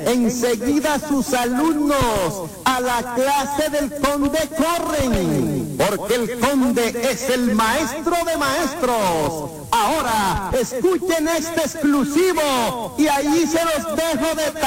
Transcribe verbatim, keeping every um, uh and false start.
enseguida sus alumnos a la clase del conde corren, porque el conde es el maestro de maestros. Ahora, escuchen este exclusivo y ahí se los dejo de